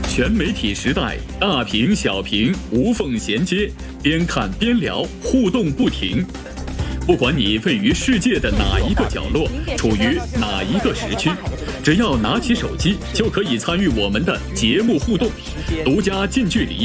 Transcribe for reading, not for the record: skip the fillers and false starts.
全媒体时代，大屏小屏无缝衔接，边看边聊，互动不停。不管你位于世界的哪一个角落，处于哪一个时区，只要拿起手机，就可以参与我们的节目互动，独家近距离